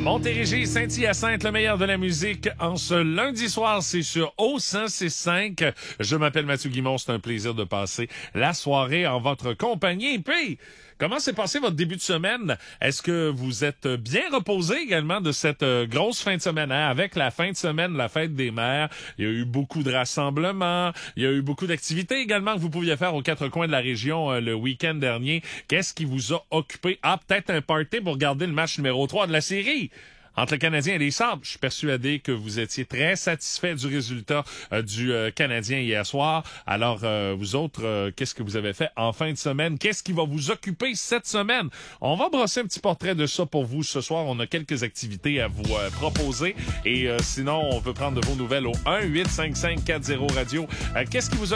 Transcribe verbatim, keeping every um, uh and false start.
Montérégie, Saint-Hyacinthe, le meilleur de la musique en ce lundi soir, c'est sur O cent six cinq. Je m'appelle Mathieu Guimond, c'est un plaisir de passer la soirée en votre compagnie. Et puis, comment s'est passé votre début de semaine? Est-ce que vous êtes bien reposé également de cette euh, grosse fin de semaine? Hein? Avec la fin de semaine, la fête des mères, il y a eu beaucoup de rassemblements, il y a eu beaucoup d'activités également que vous pouviez faire aux quatre coins de la région euh, le week-end dernier. Qu'est-ce qui vous a occupé? Ah, peut-être un party pour regarder le match numéro trois de la série entre le Canadien et les Sabres. Je suis persuadé que vous étiez très satisfait du résultat euh, du euh, Canadien hier soir. Alors, euh, vous autres, euh, qu'est-ce que vous avez fait en fin de semaine? Qu'est-ce qui va vous occuper cette semaine? On va brosser un petit portrait de ça pour vous ce soir. On a quelques activités à vous euh, proposer. Et euh, sinon, on veut prendre de vos nouvelles au un huit cinq cinq quatre zéro radio. Euh, qu'est-ce qui vous a